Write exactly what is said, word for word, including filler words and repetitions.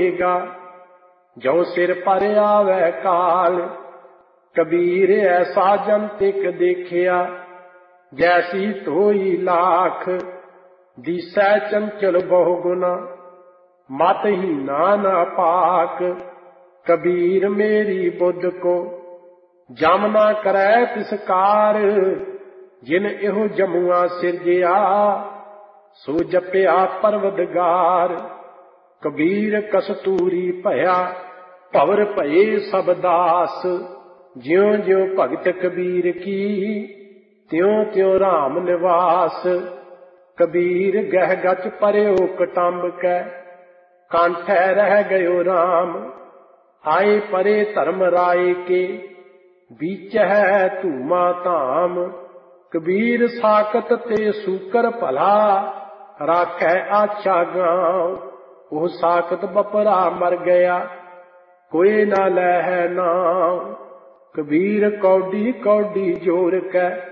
होएगा। जो सिर पर आवे काल, कबीर ऐसा जंतिक देखिया। जैसी तोई लाख, दिसै चंचल बहु गुना। मत ही नाना पाक, कबीर मेरी बुद्ध को। जम ना करै तिसकार, जिन एहो जमुआ सिरजिया। सो जपिया परवदगार, कबीर कस्तूरी भया। भवर भये सब दास, ज्यों ज्यों भगत कबीर की। त्यों त्यों राम निवास। कबीर गह गच परयो कटंब कै, कांठै रह गयो राम। आए परे धर्म राय के, बीच है धूमा धाम। कबीर साकत ते सूकर भला, राखै आछा गाँव। ओह साकत बपरा मर गया, कोई ना लै है नाम। कबीर कौडी कौडी जोर कै,